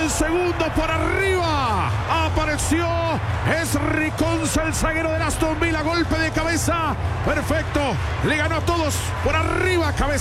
el segundo por arriba. Apareció Ezri Konsa, el zaguero del Aston Villa. Golpe de cabeza. Perfecto. Le ganó a todos por arriba. Cabeza.